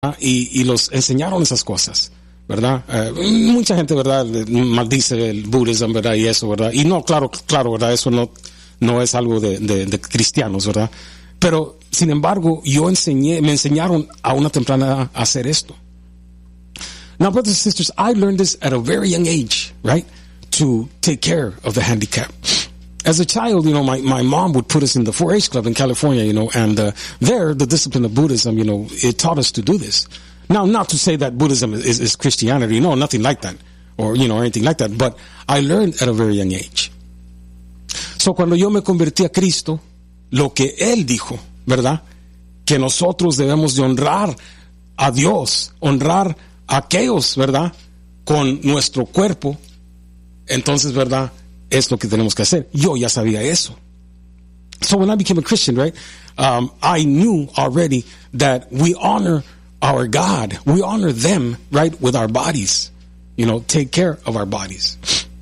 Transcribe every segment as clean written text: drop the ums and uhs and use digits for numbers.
y los enseñaron esas cosas, ¿verdad? Mucha gente, ¿verdad?, maldice el budismo, ¿verdad? Y eso, ¿verdad? Y no, claro, ¿verdad? Eso no es algo de cristianos, ¿verdad? Pero, sin embargo, me enseñaron a una temprana edad a hacer esto. Now, brothers and sisters, I learned this at a very young age, right? To take care of the handicapped. As a child, my mom would put us in the 4-H club in California, and there, the discipline of Buddhism, it taught us to do this. Now, not to say that Buddhism is Christianity, no, nothing like that, or anything like that, but I learned at a very young age. So, cuando yo me convertí a Cristo, lo que Él dijo, ¿verdad? Que nosotros debemos de honrar a Dios, honrar a aquellos, ¿verdad? Con nuestro cuerpo, entonces, ¿verdad?, es lo que tenemos que hacer. Yo ya sabía eso. So when I became a Christian, right, I knew already that we honor our God. We honor them, right, with our bodies. Take care of our bodies.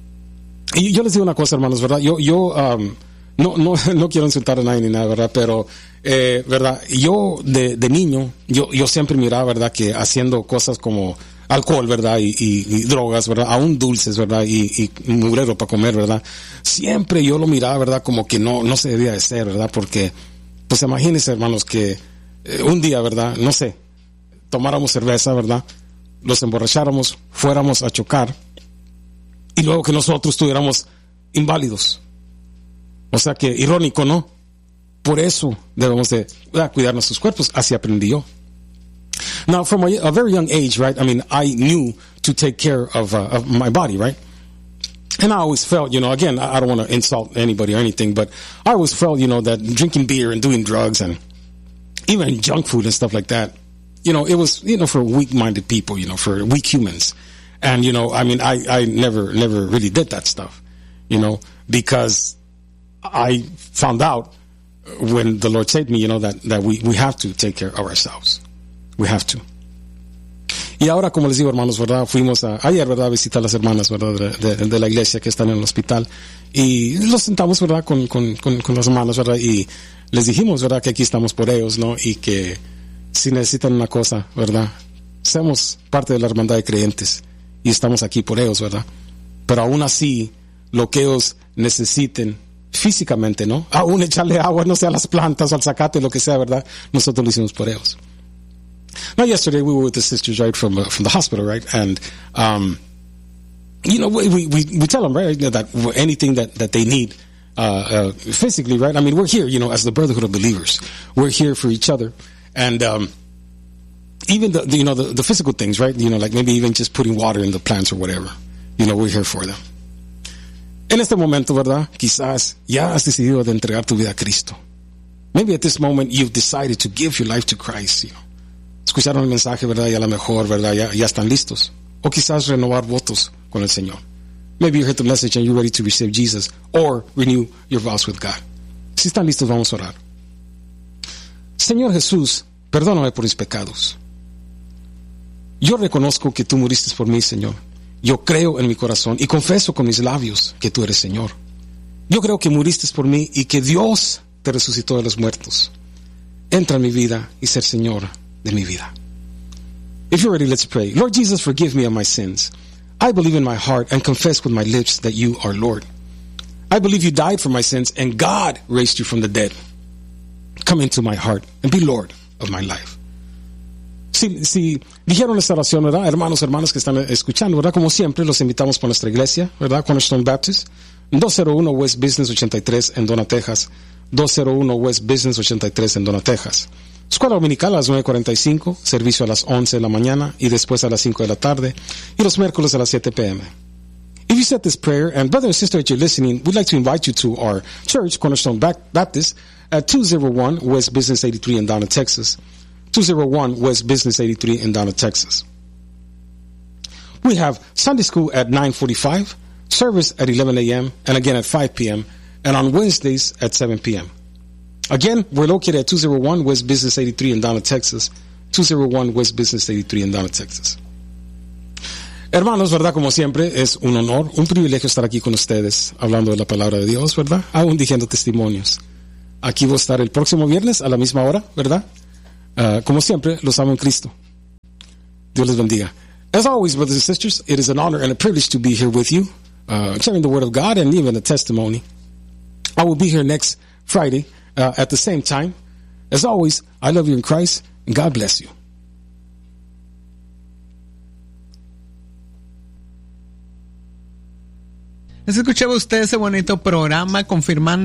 Y yo les digo una cosa, hermanos, ¿verdad? Yo no quiero insultar a nadie ni nada, ¿verdad? Pero, ¿verdad? Yo de niño, yo siempre miraba, ¿verdad?, que haciendo cosas como alcohol, ¿verdad? Y drogas, ¿verdad? Aún dulces, ¿verdad? Y mugrero para comer, ¿verdad? Siempre yo lo miraba, ¿verdad? Como que no se debía de hacer, ¿verdad? Porque, pues imagínense, hermanos, que un día, ¿verdad? No sé, tomáramos cerveza, ¿verdad? Los emborracháramos, fuéramos a chocar y luego que nosotros estuviéramos inválidos. O sea que irónico, ¿no? Por eso debemos de cuidar nuestros cuerpos. Así aprendí yo. Now, from a very young age, right, I mean, I knew to take care of my body, right? And I always felt, again, I don't want to insult anybody or anything, but I always felt, that drinking beer and doing drugs and even junk food and stuff like that, it was, for weak-minded people, for weak humans. And, I mean, I never really did that stuff, because I found out when the Lord saved me, that we have to take care of ourselves. We have to. Y ahora, como les digo, hermanos, ¿verdad? Fuimos ayer, ¿verdad?, a visitar a las hermanas, ¿verdad?, de la iglesia que están en el hospital. Y los sentamos, ¿verdad?, con las hermanas, ¿verdad? Y les dijimos, ¿verdad?, que aquí estamos por ellos, ¿no? Y que si necesitan una cosa, ¿verdad?, somos parte de la hermandad de creyentes y estamos aquí por ellos, ¿verdad? Pero aún así, lo que ellos necesiten físicamente, ¿no? Aún echarle agua, no sé, a las plantas, al zacate, lo que sea, ¿verdad? Nosotros lo hicimos por ellos. Now, yesterday we were with the sisters, right, from the hospital, right, and we tell them, right, that anything that they need physically, right. I mean, we're here, as the Brotherhood of Believers, we're here for each other, and even the physical things, right, like maybe even just putting water in the plants or whatever, we're here for them. En este momento, ¿verdad? Quizás ya has decidido de entregar tu vida a Cristo. Maybe at this moment you've decided to give your life to Christ, Escucharon el mensaje, ¿verdad? Y a lo mejor, ¿verdad? Ya están listos. O quizás renovar votos con el Señor. Maybe you heard the message and you're ready to receive Jesus or renew your vows with God. Si están listos, vamos a orar. Señor Jesús, perdóname por mis pecados. Yo reconozco que tú muriste por mí, Señor. Yo creo en mi corazón y confieso con mis labios que tú eres Señor. Yo creo que muriste por mí y que Dios te resucitó de los muertos. Entra en mi vida y ser Señor de mi vida. If you're ready, let's pray. Lord Jesus, forgive me of my sins. I believe in my heart and confess with my lips that you are Lord. I believe you died for my sins and God raised you from the dead. Come into my heart and be Lord of my life. Si dijeron esta oración, ¿verdad? Hermanos que están escuchando, ¿verdad? Como siempre, los invitamos por nuestra iglesia, ¿verdad? Cornerstone Baptist, 201 West Business 83 en Donna, Texas. 201 West Business 83 en Donna, Texas. Escuela dominical a las 9:45, servicio a las 11 de la mañana y después a las 5 de la tarde, y los miércoles a las 7 p.m. If you said this prayer, and brother and sister that you're listening, we'd like to invite you to our church, Cornerstone Baptist, at 201 West Business 83 in Donna, Texas. 201 West Business 83 in Donna, Texas. We have Sunday school at 9:45, service at 11 a.m., and again at 5 p.m., and on Wednesdays at 7 p.m. Again, we're located at 201 West Business 83 in Donna, Texas. 201 West Business 83 in Donna, Texas. Hermanos, ¿verdad? Como siempre, es un honor, un privilegio estar aquí con ustedes, hablando de la palabra de Dios, ¿verdad? Aún diciendo testimonios. Aquí voy a estar el próximo viernes a la misma hora, ¿verdad? Como siempre, los amo en Cristo. Dios les bendiga. As always, brothers and sisters, it is an honor and a privilege to be here with you, sharing the Word of God and even a testimony. I will be here next Friday at the same time. As always, I love you in Christ, and God bless you. Escuchaba usted ese bonito programa confirmando